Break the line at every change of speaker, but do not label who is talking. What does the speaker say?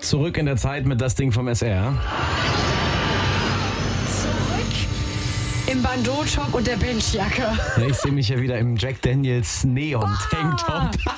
Zurück in der Zeit mit das Ding vom SR.
Im Bandeau-Top und der Benchjacke.
Ja, ich sehe mich ja wieder im Jack Daniels Neon-Tanktop.